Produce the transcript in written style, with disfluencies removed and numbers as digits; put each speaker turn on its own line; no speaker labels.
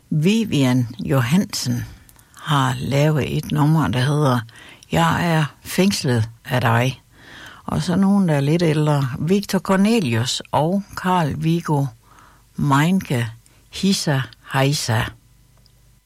Vivian Johansen har lavet et nummer, der hedder Jeg er fængslet af dig. Og så nogen, der er lidt ældre. Victor Cornelius og Carl Viggo Meinke Hissa Heisa.